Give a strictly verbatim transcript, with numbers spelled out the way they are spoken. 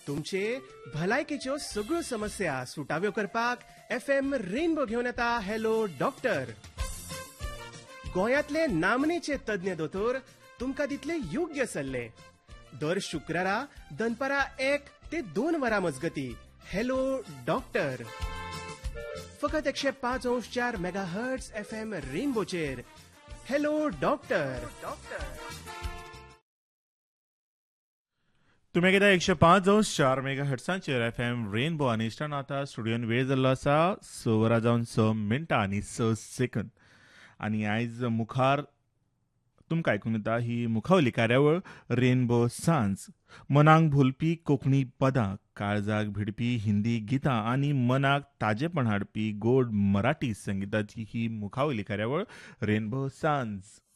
तुमचे भलायकेच्यो सगळ्यो समस्या सुटाव्यो करपाक एफ एम रेनबो घेवन येता हॅलो डॉक्टर. गोंयांतले नामनेचे तज्ञ दोतोर तुमकां दितले योग्य सल्ले. दर शुक्रारा दनपारा एक ते दोन वरां मजगती हॅलो डॉक्टर. फकत एकशे पाच अंश चार mega hertz F M रेनबोचेर hello doctor. तुम्ही कितें एकशे पाच अंश चार मेगा हर्ट्सांचेर एफ एम रेनबो आनी इश्टान आतां स्टुडियोन वेळ जाल्लो आसा स वरां जावन स मिनटां आनी स सेकंद. आनी आयज मुखार तुमकां आयकूंक येता ही मुखावली कार्यावळ रेनबो सांज. मनाक भुलपी कोंकणी पदां, काळजाक भिडपी हिंदी गितां आनी मनाक ताजेपण हाडपी गोड मराठी संगिताची ही मुखावली कार्यावळ रेनबो सांज.